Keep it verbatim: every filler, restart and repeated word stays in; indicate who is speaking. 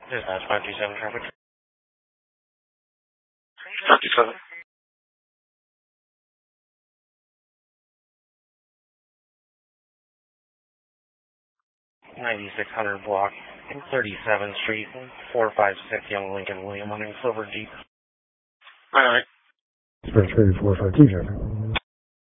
Speaker 1: Dispatch five two seven traffic.
Speaker 2: five two seven.
Speaker 1: ninety-six hundred block, thirty-seventh Street, four five six Young Lincoln William on a silver Jeep.
Speaker 2: Alright.
Speaker 3: Dispatch three four five two traffic.